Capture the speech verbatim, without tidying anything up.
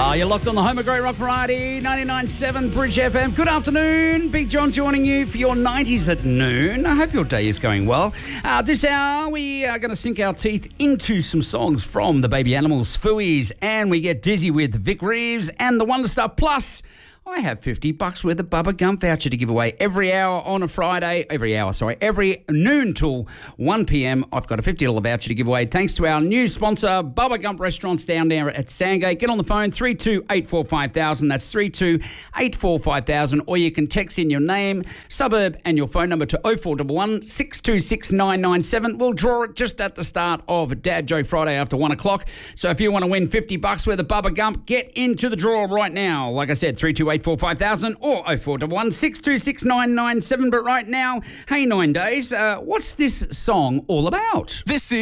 Uh, you're locked on the home of Great Rock Variety, ninety-nine point seven Bridge F M. Good afternoon. Big John joining you for your nineties at noon. I hope your day is going well. Uh, this hour, we are going to sink our teeth into some songs from the Baby Animals, Fooey's, and we get dizzy with Vic Reeves and the Wonder Stuff. Plus, I have fifty bucks worth of Bubba Gump voucher to give away every hour on a Friday. Every hour, sorry. Every noon till one p.m. I've got a fifty dollars voucher to give away thanks to our new sponsor, Bubba Gump Restaurants down there at Sandgate. Get on the phone, three two eight four five thousand. That's three two eight four five thousand. Or you can text in your name, suburb and your phone number to oh four one one, six two six, nine nine seven. We'll draw it just at the start of Dad Joke Friday after one o'clock. So if you want to win fifty bucks worth of Bubba Gump, get into the draw right now. Like I said, three two eight four five thousand or oh four one one, six two six, nine nine seven. But right now, hey, nine days, uh, what's this song all about? This is